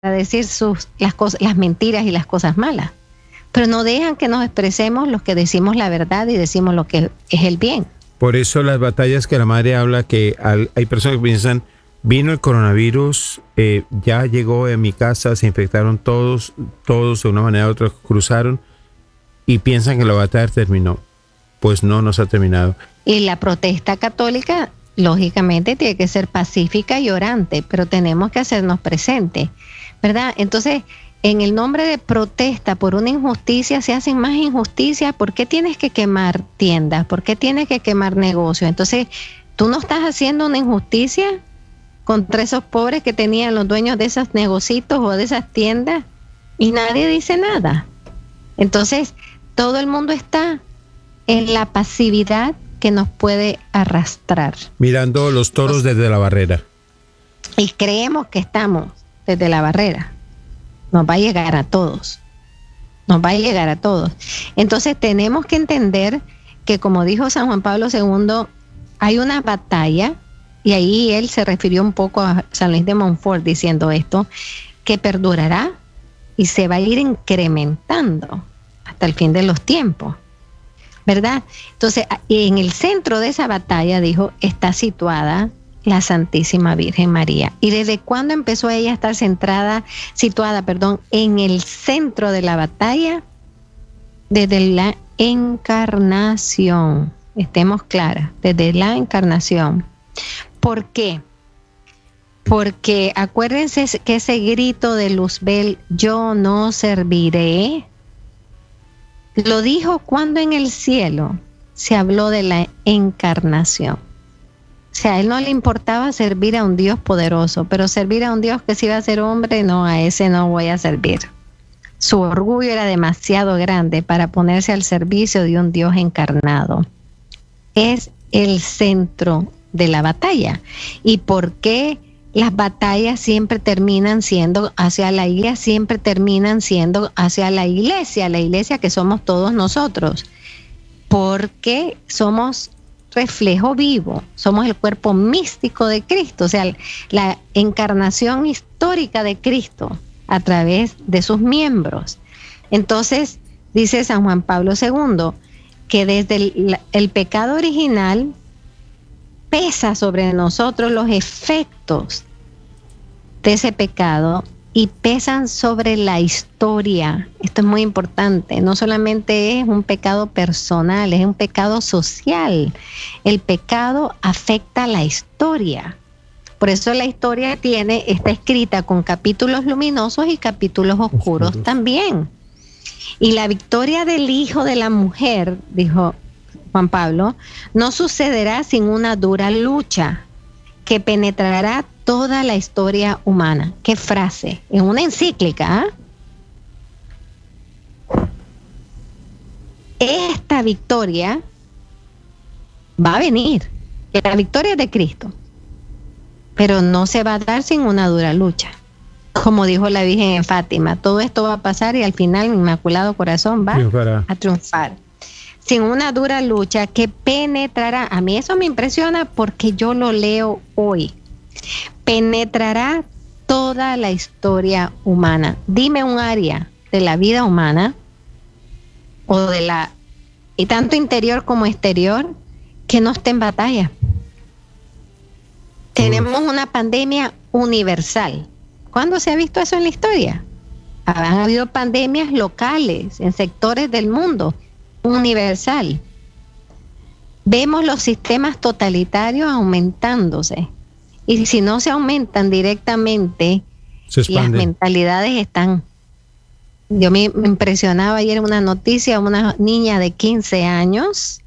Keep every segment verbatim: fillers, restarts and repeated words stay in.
decir sus, las, cosas, las mentiras y las cosas malas. Pero no dejan que nos expresemos los que decimos la verdad y decimos lo que es el bien. Por eso las batallas que la madre habla, que al, hay personas que piensan, vino el coronavirus, eh, ya llegó a mi casa, se infectaron todos, todos de una manera u otra cruzaron y piensan que la batalla terminó. Pues no, no se ha terminado. Y la protesta católica, lógicamente, tiene que ser pacífica y orante, pero tenemos que hacernos presentes, ¿verdad? Entonces, en el nombre de protesta por una injusticia, se hacen más injusticias. ¿Por qué tienes que quemar tiendas? ¿Por qué tienes que quemar negocios? Entonces, ¿tú no estás haciendo una injusticia contra esos pobres que tenían los dueños de esos negocios o de esas tiendas? Y nadie dice nada. Entonces, todo el mundo está en la pasividad que nos puede arrastrar. Mirando los toros desde la barrera. Y creemos que estamos desde la barrera. Nos va a llegar a todos. Nos va a llegar a todos. Entonces tenemos que entender que, como dijo San Juan Pablo segundo, hay una batalla, y ahí él se refirió un poco a San Luis de Montfort diciendo esto, que perdurará y se va a ir incrementando hasta el fin de los tiempos, ¿verdad? Entonces, en el centro de esa batalla, dijo, está situada la Santísima Virgen María. ¿Y desde cuándo empezó ella a estar centrada, situada, perdón, en el centro de la batalla? Desde la encarnación. Estemos claras, desde la encarnación. ¿Por qué? Porque acuérdense que ese grito de Luzbel, yo no serviré, lo dijo cuando en el cielo se habló de la encarnación. O sea, a él no le importaba servir a un Dios poderoso, pero servir a un Dios que se iba a ser hombre, no, a ese no voy a servir. Su orgullo era demasiado grande para ponerse al servicio de un Dios encarnado. Es el centro de la batalla. ¿Y por qué las batallas siempre terminan siendo hacia la iglesia? Siempre terminan siendo hacia la iglesia, la iglesia que somos todos nosotros. Porque somos reflejo vivo, somos el cuerpo místico de Cristo, o sea, la encarnación histórica de Cristo a través de sus miembros. Entonces, dice San Juan Pablo segundo, que desde el, el pecado original pesa sobre nosotros los efectos de ese pecado y pesan sobre la historia. Esto es muy importante. No solamente es un pecado personal, es un pecado social. El pecado afecta a la historia. Por eso la historia tiene, está escrita con capítulos luminosos y capítulos oscuros, oscuros también. Y la victoria del hijo de la mujer, dijo Juan Pablo, no sucederá sin una dura lucha que penetrará toda la historia humana. ¿Qué frase? En una encíclica. ¿eh? Esta victoria va a venir. La victoria es de Cristo. Pero no se va a dar sin una dura lucha. Como dijo la Virgen en Fátima, todo esto va a pasar y al final el Inmaculado Corazón va Triunfará. a triunfar. Sin una dura lucha que penetrará. A mí eso me impresiona porque yo lo leo hoy. Penetrará toda la historia humana. Dime un área de la vida humana o de la, y tanto interior como exterior, que no esté en batalla. Tenemos una pandemia universal. ¿Cuándo se ha visto eso en la historia? Han habido pandemias locales en sectores del mundo, universal. Vemos los sistemas totalitarios aumentándose. Y si no se aumentan directamente, las mentalidades están. Yo me impresionaba ayer una noticia, una niña de quince años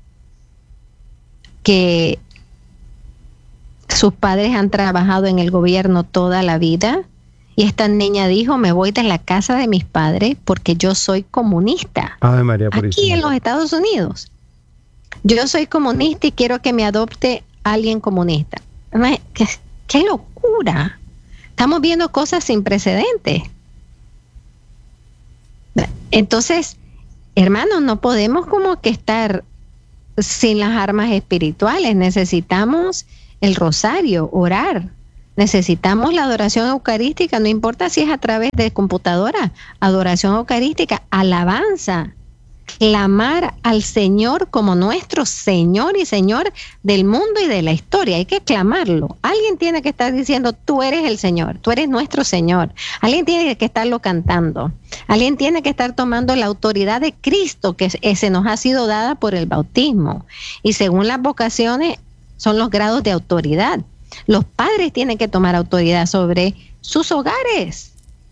que sus padres han trabajado en el gobierno toda la vida y esta niña dijo, me voy de la casa de mis padres porque yo soy comunista. Ave María Purísima. Aquí en los Estados Unidos. Yo soy comunista y quiero que me adopte alguien comunista. ¿Qué, qué locura? Estamos viendo cosas sin precedentes. Entonces, hermanos, no podemos como que estar sin las armas espirituales. Necesitamos el rosario, orar, Necesitamos la adoración eucarística, no importa si es a través de computadora, adoración eucarística, alabanza, clamar al Señor como nuestro Señor y Señor del mundo y de la historia. Hay que clamarlo. Alguien tiene que estar diciendo, tú eres el Señor, tú eres nuestro Señor. Alguien tiene que estarlo cantando. Alguien tiene que estar tomando la autoridad de Cristo que se nos ha sido dada por el bautismo. Y según las vocaciones, son los grados de autoridad. Los padres tienen que tomar autoridad sobre sus hogares.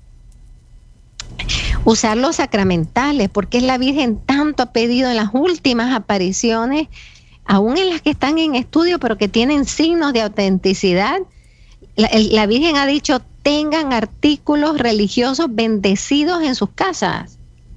Usar los sacramentales, porque es la Virgen tanto ha pedido en las últimas apariciones, aún en las que están en estudio, pero que tienen signos de autenticidad. La, el, la Virgen ha dicho, tengan artículos religiosos bendecidos en sus casas.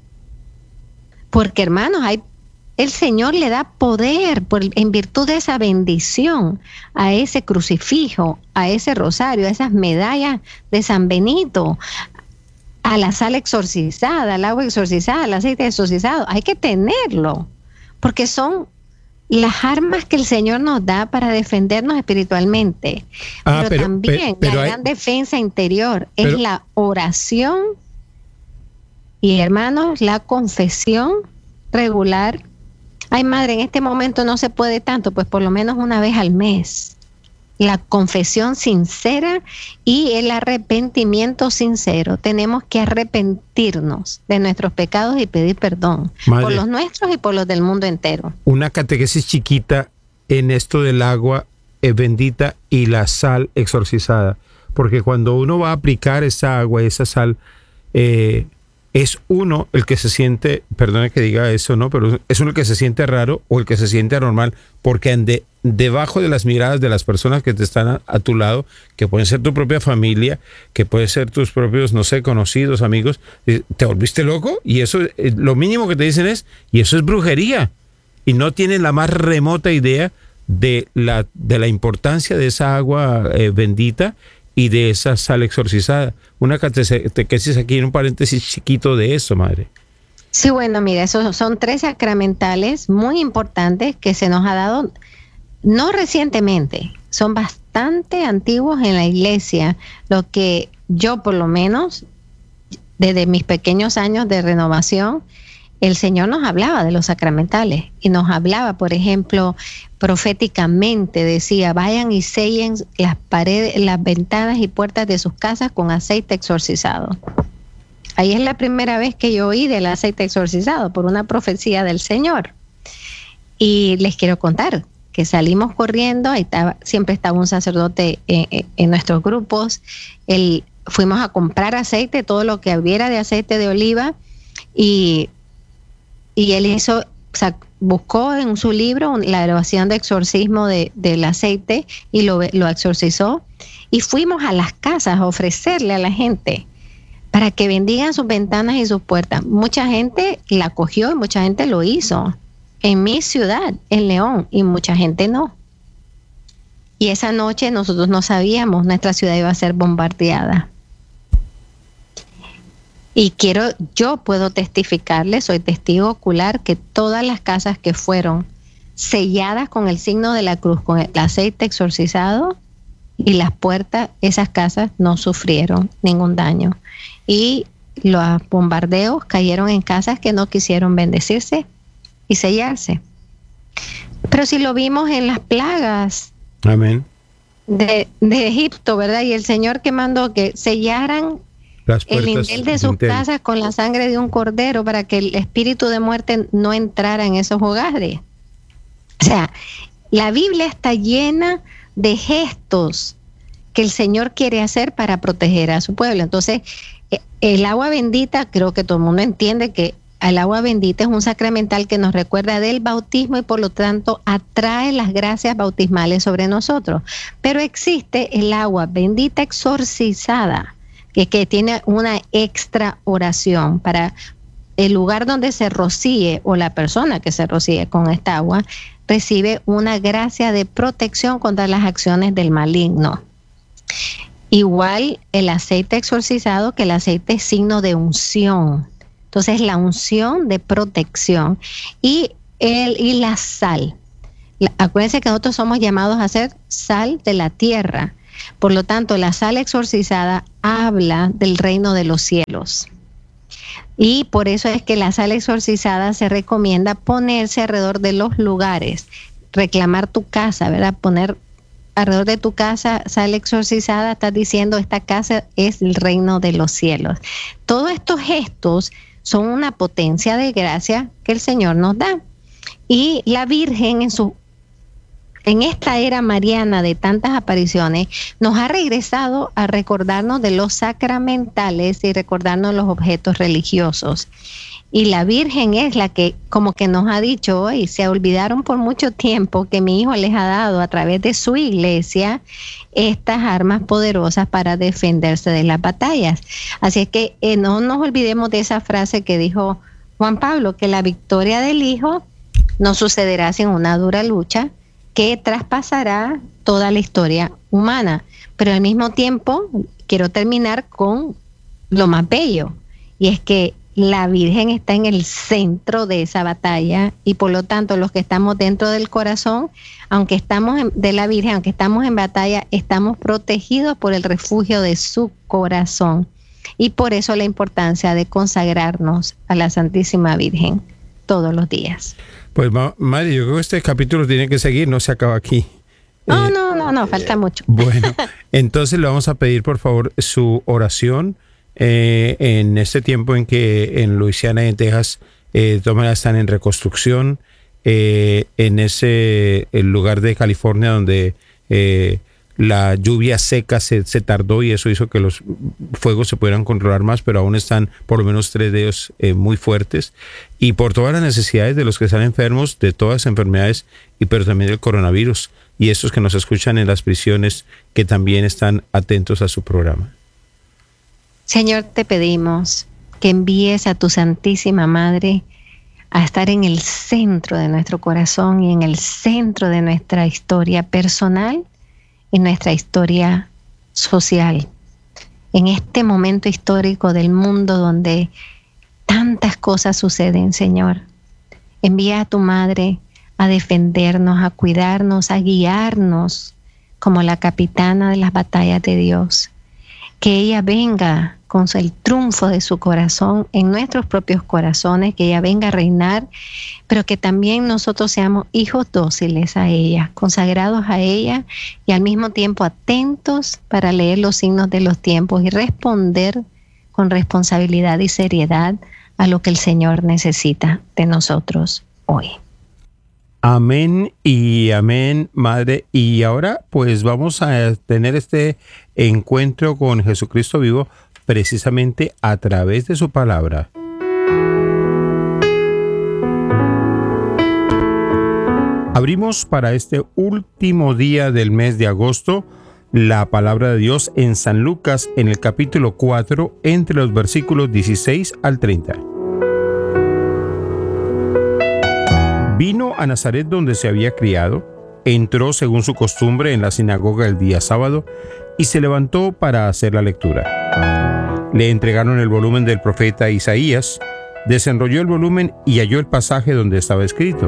Porque, hermanos, hay el Señor le da poder por, en virtud de esa bendición a ese crucifijo, a ese rosario, a esas medallas de San Benito, a la sal exorcizada, al agua exorcizada, al aceite exorcizado. Hay que tenerlo, porque son las armas que el Señor nos da para defendernos espiritualmente. Ah, pero, pero también pero, pero la hay, gran defensa interior pero, es la oración y, hermanos, la confesión regular. Ay, madre, en este momento no se puede tanto, pues por lo menos una vez al mes. La confesión sincera y el arrepentimiento sincero. Tenemos que arrepentirnos de nuestros pecados y pedir perdón, madre, por los nuestros y por los del mundo entero. Una catequesis chiquita en esto del agua eh, bendita y la sal exorcizada, porque cuando uno va a aplicar esa agua, esa sal, eh, es uno el que se siente, perdone que diga eso, ¿no? Pero es uno el que se siente raro o el que se siente anormal, porque de, debajo de las miradas de las personas que te están a, a tu lado, que pueden ser tu propia familia, que pueden ser tus propios, no sé, conocidos, amigos, ¿te volviste loco? Y eso, lo mínimo que te dicen es, y eso es brujería. Y no tienen la más remota idea de la, de la importancia de esa agua eh, bendita y de esa sal exorcizada. Una catequesis aquí en un paréntesis chiquito de eso, madre. Sí, bueno, mira, esos son tres sacramentales muy importantes que se nos ha dado, no recientemente, son bastante antiguos en la iglesia, lo que yo por lo menos, desde mis pequeños años de renovación, el Señor nos hablaba de los sacramentales y nos hablaba, por ejemplo, proféticamente, decía, vayan y sellen las paredes, las ventanas y puertas de sus casas con aceite exorcizado. Ahí es la primera vez que yo oí del aceite exorcizado por una profecía del Señor. Y les quiero contar que salimos corriendo, ahí estaba, siempre estaba un sacerdote en, en nuestros grupos, el, fuimos a comprar aceite, todo lo que hubiera de aceite de oliva, y Y él hizo, o sea, buscó en su libro la grabación de exorcismo de, del aceite y lo, lo exorcizó. Y fuimos a las casas a ofrecerle a la gente para que bendigan sus ventanas y sus puertas. Mucha gente la cogió y mucha gente lo hizo. En mi ciudad, en León, y mucha gente no. Y esa noche nosotros no sabíamos, nuestra ciudad iba a ser bombardeada. Y quiero, yo puedo testificarle, soy testigo ocular, que todas las casas que fueron selladas con el signo de la cruz, con el aceite exorcizado y las puertas, esas casas no sufrieron ningún daño. Y los bombardeos cayeron en casas que no quisieron bendecirse y sellarse. Pero si lo vimos en las plagas. Amén. De, de Egipto, ¿verdad? Y el Señor que mandó que sellaran el lindel de sus dintel. casas con la sangre de un cordero para que el espíritu de muerte no entrara en esos hogares. O sea, la Biblia está llena de gestos que el Señor quiere hacer para proteger a su pueblo. Entonces, el agua bendita, creo que todo el mundo entiende que el agua bendita es un sacramental que nos recuerda del bautismo y por lo tanto atrae las gracias bautismales sobre nosotros. Pero existe el agua bendita exorcizada, que, que tiene una extra oración para el lugar donde se rocíe o la persona que se rocíe con esta agua recibe una gracia de protección contra las acciones del maligno. Igual el aceite exorcizado, que el aceite es signo de unción. Entonces la unción de protección y, el, y la sal. La, acuérdense que nosotros somos llamados a ser sal de la tierra. Por lo tanto, la sal exorcizada habla del reino de los cielos. Y por eso es que la sal exorcizada se recomienda ponerse alrededor de los lugares, reclamar tu casa, ¿verdad? Poner alrededor de tu casa sal exorcizada, estás diciendo esta casa es el reino de los cielos. Todos estos gestos son una potencia de gracia que el Señor nos da. Y la Virgen en su en esta era mariana de tantas apariciones, nos ha regresado a recordarnos de los sacramentales y recordarnos los objetos religiosos. Y la Virgen es la que como que nos ha dicho hoy, se olvidaron por mucho tiempo que mi hijo les ha dado a través de su iglesia estas armas poderosas para defenderse de las batallas. Así es que eh, no nos olvidemos de esa frase que dijo Juan Pablo, que la victoria del Hijo no sucederá sin una dura lucha, que traspasará toda la historia humana. Pero al mismo tiempo quiero terminar con lo más bello, y es que la Virgen está en el centro de esa batalla, y por lo tanto los que estamos dentro del corazón, aunque estamos en, de la Virgen, aunque estamos en batalla, estamos protegidos por el refugio de su corazón. Y por eso la importancia de consagrarnos a la Santísima Virgen todos los días. Pues, Mari, yo creo que este capítulo tiene que seguir, no se acaba aquí. No, eh, no, no, no, falta mucho. Bueno, entonces le vamos a pedir, por favor, su oración eh, en este tiempo en que en Luisiana y en Texas eh, todas están en reconstrucción, eh, en ese el lugar de California donde eh, la lluvia seca se, se tardó y eso hizo que los fuegos se pudieran controlar más, pero aún están por lo menos tres de ellos eh, muy fuertes, y por todas las necesidades de los que están enfermos, de todas las enfermedades, y pero también del coronavirus, y estos que nos escuchan en las prisiones que también están atentos a su programa. Señor, te pedimos que envíes a tu Santísima Madre a estar en el centro de nuestro corazón y en el centro de nuestra historia personal, en nuestra historia social, en este momento histórico del mundo donde tantas cosas suceden, Señor. Envía a tu Madre a defendernos, a cuidarnos, a guiarnos como la capitana de las batallas de Dios. Que ella venga con el triunfo de su corazón en nuestros propios corazones, que ella venga a reinar, pero que también nosotros seamos hijos dóciles a ella, consagrados a ella y al mismo tiempo atentos para leer los signos de los tiempos y responder con responsabilidad y seriedad a lo que el Señor necesita de nosotros hoy. Amén y amén, Madre. Y ahora pues vamos a tener este encuentro con Jesucristo vivo precisamente a través de su palabra. Abrimos para este último día del mes de agosto la palabra de Dios en San Lucas en el capítulo cuatro entre los versículos dieciséis al treinta. Vino a Nazaret donde se había criado, entró según su costumbre en la sinagoga el día sábado y se levantó para hacer la lectura. Le entregaron el volumen del profeta Isaías, desenrolló el volumen y halló el pasaje donde estaba escrito: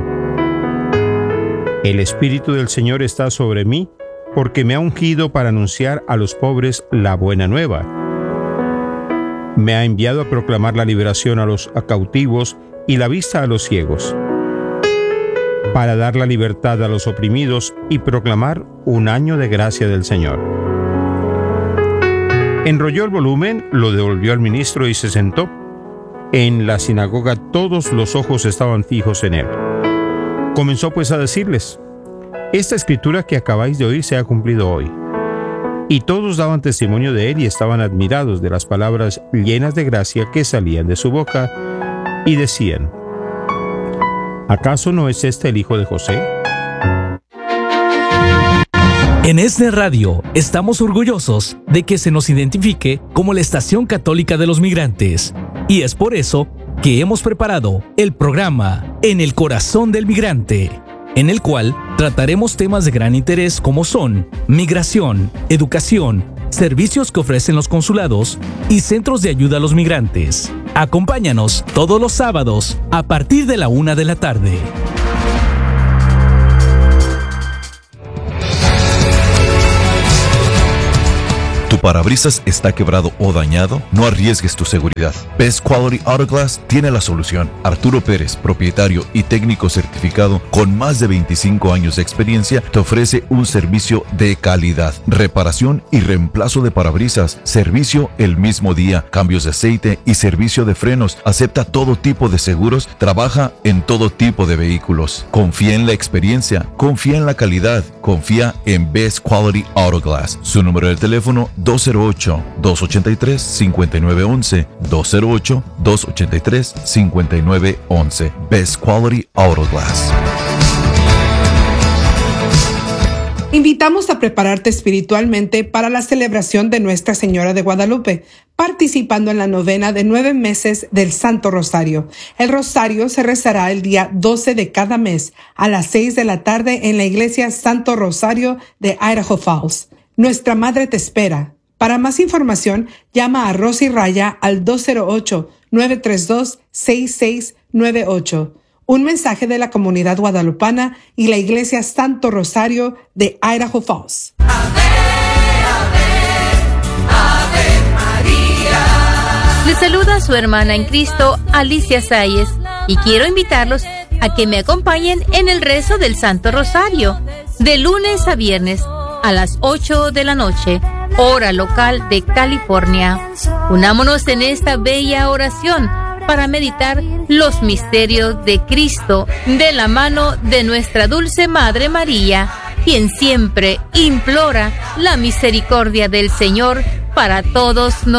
El Espíritu del Señor está sobre mí, porque me ha ungido para anunciar a los pobres la buena nueva. Me ha enviado a proclamar la liberación a los cautivos y la vista a los ciegos, para dar la libertad a los oprimidos y proclamar un año de gracia del Señor. Enrolló el volumen, lo devolvió al ministro y se sentó. En la sinagoga todos los ojos estaban fijos en él. Comenzó pues a decirles: Esta escritura que acabáis de oír se ha cumplido hoy. Y todos daban testimonio de él y estaban admirados de las palabras llenas de gracia que salían de su boca, y decían: ¿Acaso no es este el hijo de José? En ESNE Radio estamos orgullosos de que se nos identifique como la Estación Católica de los Migrantes, y es por eso que hemos preparado el programa En el Corazón del Migrante, en el cual trataremos temas de gran interés como son migración, educación, servicios que ofrecen los consulados y centros de ayuda a los migrantes. Acompáñanos todos los sábados a partir de la una de la tarde. parabrisas está quebrado o dañado, no arriesgues tu seguridad. Best Quality Auto Glass tiene la solución. Arturo Pérez, propietario y técnico certificado con más de veinticinco años de experiencia, te ofrece un servicio de calidad. Reparación y reemplazo de parabrisas, servicio el mismo día, cambios de aceite y servicio de frenos. Acepta todo tipo de seguros, trabaja en todo tipo de vehículos. Confía en la experiencia, confía en la calidad, confía en Best Quality Auto Glass. Su número de teléfono dos cero ocho, dos ocho tres, cinco nueve uno uno, dos cero ocho, dos ocho tres, cinco nueve uno uno. Best Quality Auto Glass. Invitamos a prepararte espiritualmente para la celebración de Nuestra Señora de Guadalupe, participando en la novena de nueve meses del Santo Rosario. El Rosario se rezará el día doce de cada mes a las seis de la tarde en la iglesia Santo Rosario de Idaho Falls. Nuestra Madre te espera. Para más información, llama a Rosy Raya al dos cero ocho, nueve tres dos, seis seis nueve ocho. Un mensaje de la comunidad guadalupana y la iglesia Santo Rosario de Idaho Falls. Ave, ave, ave María. Les saluda su hermana en Cristo, Alicia Sáez, y quiero invitarlos a que me acompañen en el rezo del Santo Rosario, de lunes a viernes, a las ocho de la noche, hora local de California. Unámonos en esta bella oración para meditar los misterios de Cristo de la mano de nuestra dulce Madre María, quien siempre implora la misericordia del Señor para todos nosotros.